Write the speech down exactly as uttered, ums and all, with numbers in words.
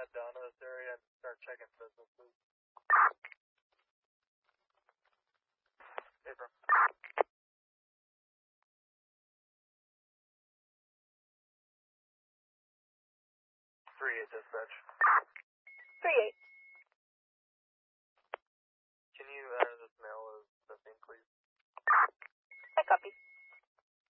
head down to this area and start checking businesses. April. Three eight dispatch. Three eight. Can you enter this mail as missing, please? I copy.